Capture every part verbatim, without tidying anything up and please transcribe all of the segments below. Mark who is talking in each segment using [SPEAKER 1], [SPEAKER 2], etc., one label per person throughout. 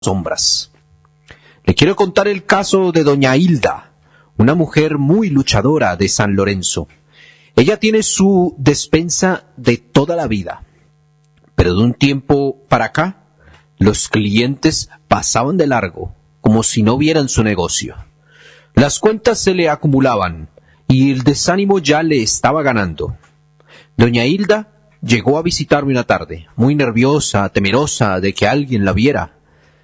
[SPEAKER 1] sombras. Le quiero contar el caso de doña Hilda, una mujer muy luchadora de San Lorenzo. Ella tiene su despensa de toda la vida, pero de un tiempo para acá, los clientes pasaban de largo, como si no vieran su negocio. Las cuentas se le acumulaban y el desánimo ya le estaba ganando. Doña Hilda llegó a visitarme una tarde, muy nerviosa, temerosa de que alguien la viera.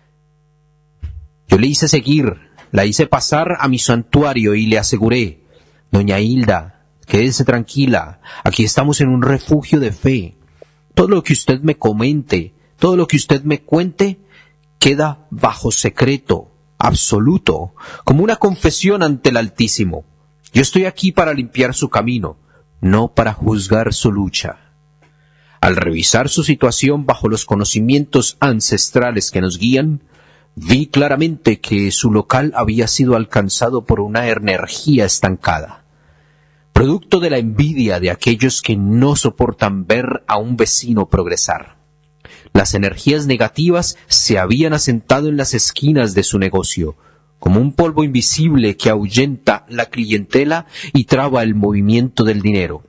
[SPEAKER 1] Yo le hice seguir, la hice pasar a mi santuario y le aseguré: doña Hilda, quédese tranquila, aquí estamos en un refugio de fe. Todo lo que usted me comente, todo lo que usted me cuente, queda bajo secreto absoluto, como una confesión ante el Altísimo. Yo estoy aquí para limpiar su camino, no para juzgar su lucha. Al revisar su situación bajo los conocimientos ancestrales que nos guían, vi claramente que su local había sido alcanzado por una energía estancada, producto de la envidia de aquellos que no soportan ver a un vecino progresar. Las energías negativas se habían asentado en las esquinas de su negocio, como un polvo invisible que ahuyenta la clientela y traba el movimiento del dinero.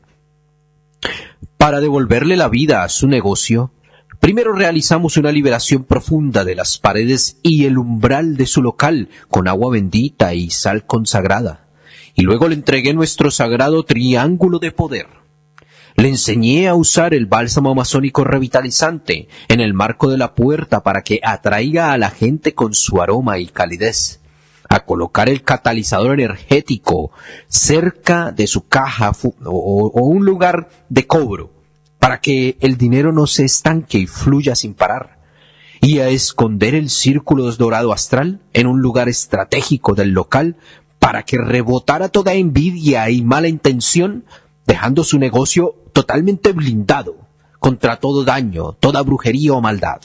[SPEAKER 1] Para devolverle la vida a su negocio, primero realizamos una liberación profunda de las paredes y el umbral de su local con agua bendita y sal consagrada, y luego le entregué nuestro sagrado triángulo de poder. Le enseñé a usar el bálsamo amazónico revitalizante en el marco de la puerta para que atraiga a la gente con su aroma y calidez, a colocar el catalizador energético cerca de su caja o, o un lugar de cobro para que el dinero no se estanque y fluya sin parar, y a esconder el círculo dorado astral en un lugar estratégico del local para que rebotara toda envidia y mala intención, dejando su negocio totalmente blindado contra todo daño, toda brujería o maldad.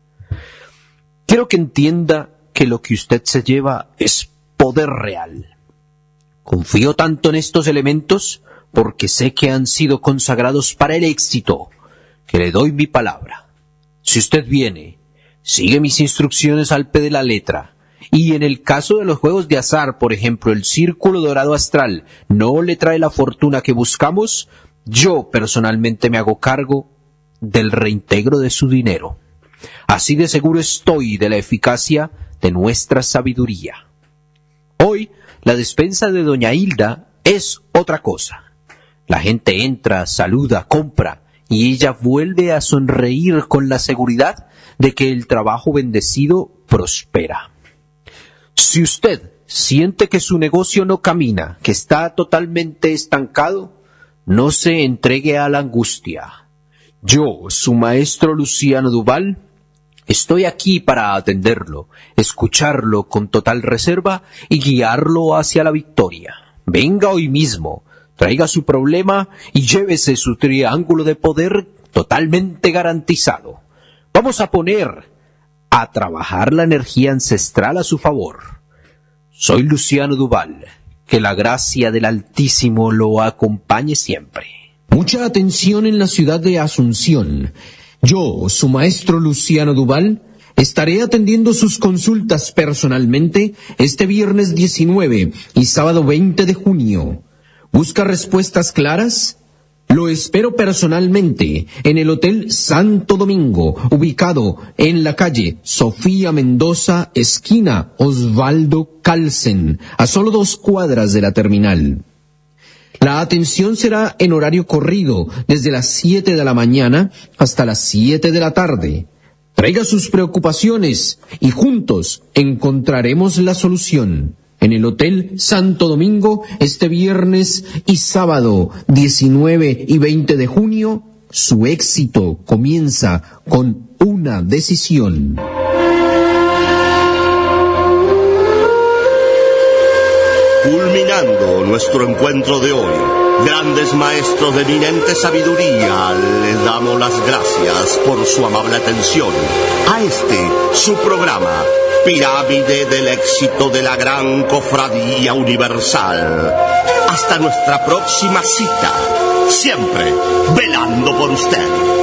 [SPEAKER 1] Quiero que entienda que lo que usted se lleva es poder real. Confío tanto en estos elementos porque sé que han sido consagrados para el éxito, que le doy mi palabra. Si usted viene, sigue mis instrucciones al pie de la letra, y en el caso de los juegos de azar, por ejemplo, el círculo dorado astral no le trae la fortuna que buscamos, yo personalmente me hago cargo del reintegro de su dinero. Así de seguro estoy de la eficacia de nuestra sabiduría. Hoy, la despensa de doña Hilda es otra cosa. La gente entra, saluda, compra, y ella vuelve a sonreír con la seguridad de que el trabajo bendecido prospera. Si usted siente que su negocio no camina, que está totalmente estancado, no se entregue a la angustia. Yo, su maestro Luciano Duval, estoy aquí para atenderlo, escucharlo con total reserva y guiarlo hacia la victoria. Venga hoy mismo, traiga su problema y llévese su triángulo de poder totalmente garantizado. Vamos a poner a trabajar la energía ancestral a su favor. Soy Luciano Duval. Que la gracia del Altísimo lo acompañe siempre. Mucha atención en la ciudad de Asunción. Yo, su maestro Luciano Duval, estaré atendiendo sus consultas personalmente este viernes diecinueve y sábado veinte de junio. ¿Busca respuestas claras? Lo espero personalmente en el Hotel Santo Domingo, ubicado en la calle Sofía Mendoza, esquina Osvaldo Calsen, a solo dos cuadras de la terminal. La atención será en horario corrido, desde las siete de la mañana hasta las siete de la tarde. Traiga sus preocupaciones y juntos encontraremos la solución. En el Hotel Santo Domingo, este viernes y sábado diecinueve y veinte de junio, su éxito comienza con una decisión.
[SPEAKER 2] Culminando nuestro encuentro de hoy, grandes maestros de eminente sabiduría, les damos las gracias por su amable atención a este, su programa, Pirámide del Éxito de la Gran Cofradía Universal. Hasta nuestra próxima cita, siempre velando por usted.